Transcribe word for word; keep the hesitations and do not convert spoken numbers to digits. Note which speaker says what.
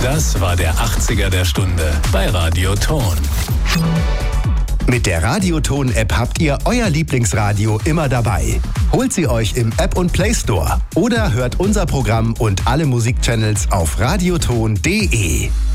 Speaker 1: Das war der achtziger der Stunde bei Radio Ton.
Speaker 2: Mit der Radioton-App habt ihr euer Lieblingsradio immer dabei. Holt sie euch im App und Play Store oder hört unser Programm und alle Musikchannels auf radioton punkt de.